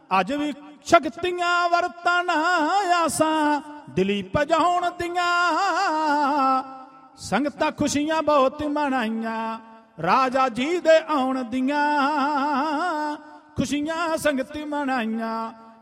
ਅੱਜ ਵੀ ਸ਼ਕਤੀਆਂ ਵਰਤਣ ਆਸਾਂ ਦਿਲੀ ਭਜਾਉਣ ਦੀਆਂ। ਸੰਗਤਾਂ ਖੁਸ਼ੀਆਂ ਬਹੁਤ ਮਨਾਈਆਂ ਰਾਜਾ ਜੀ ਦੇ ਆਉਣ ਦੀਆਂ। ਖੁਸ਼ੀਆਂ ਸੰਗਤ ਮਨਾਈਆਂ